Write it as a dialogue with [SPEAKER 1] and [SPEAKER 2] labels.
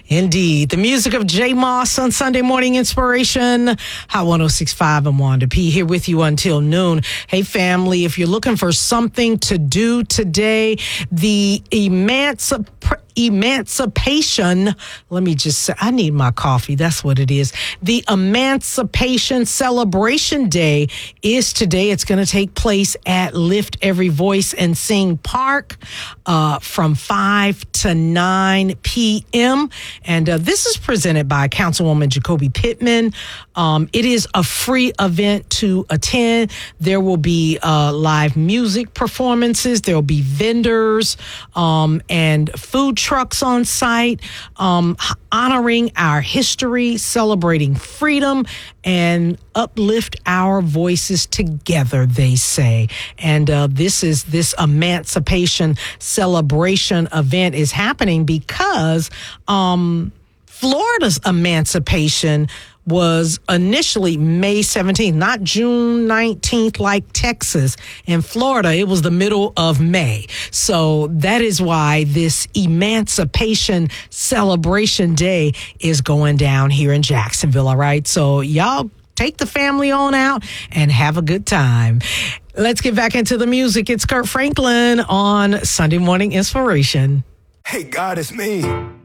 [SPEAKER 1] Indeed. The music of J. Moss on Sunday Morning Inspiration. Hot 106.5, I'm Wanda P. here with you until noon. Hey, family, if you're looking for something to do today, the Emancipation, let me just say, I need my coffee. That's what it is. The Emancipation Celebration Day is today. It's going to take place at Lift Every Voice and Sing Park from 5 to 9 p.m. And this is presented by Councilwoman Jacoby Pittman. It is a free event to attend. There will be live music performances. There will be vendors and food trucks on site, honoring our history, celebrating freedom, and uplift our voices together, they say. And this Emancipation Celebration event is happening because Florida's emancipation was initially May 17th, not June 19th like Texas. In Florida, it was the middle of May. So that is why this Emancipation Celebration Day is going down here in Jacksonville, all right? So y'all take the family on out and have a good time. Let's get back into the music. It's Kirk Franklin on Sunday Morning Inspiration.
[SPEAKER 2] Hey, God, it's me.